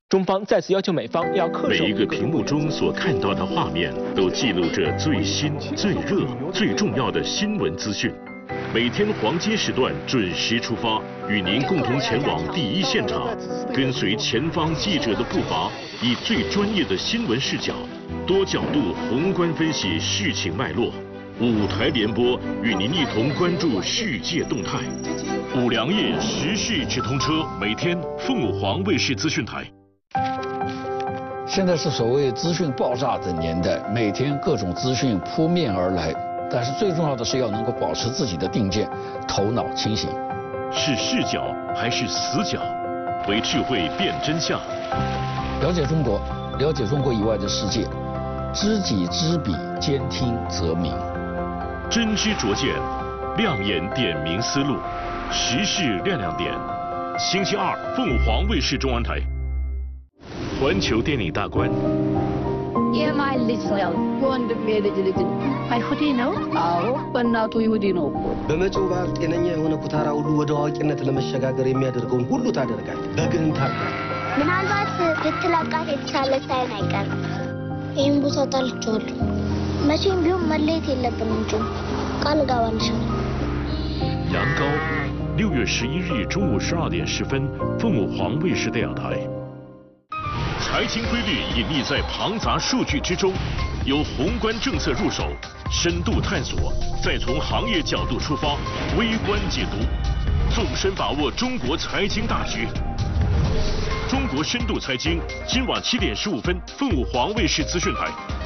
中方再次要求美方要恪守每一个屏幕中所看到的画面，都记录着最新、最热、最重要的新闻资讯。每天黄金时段准时出发，与您共同前往第一现场，跟随前方记者的步伐，以最专业的新闻视角，多角度宏观分析事情脉络。5台联播，与您一同关注世界动态。5粮液时事直通车，每天凤凰卫视资讯台。 现在是所谓资讯爆炸的年代，每天各种资讯扑面而来，但是最重要的是要能够保持自己的定见，头脑清醒。 是视角还是死角？为智慧辨真相。 了解中国，了解中国以外的世界，知己知彼，兼听则明。 真知灼见，亮眼点明思路，时事亮亮点。星期二，凤凰卫视中文台。环球电影大观。 Yeah, my little wonder my hoodie no? በእናቱ ይሁዲ ነው እኮ። በመጪው በዓል ጤነኛ የሆነ ኩታራ ሁሉ ወደ አዋቂነት ለመሸጋገር የሚያደርገውን ሁሉ ታደርጋለህ። በግህን ታርጋለህ። ምናልባት ብትለቃት የተሻለ ሳይሆን አይቀርም። ይህን ቦታ ጠልቼዋለሁ። መቼም ቢሆን መለየት የለብንም እንጂ ቃል እገባልሻለሁ። 羊羔，6月11日中午12点10分，凤凰卫视电影台。财经规律隐匿在庞杂数据之中，由宏观政策入手，深度探索，再从行业角度出发，微观解读，纵深把握中国财经大局。中国深度财经，今晚7点15分，凤凰卫视资讯台。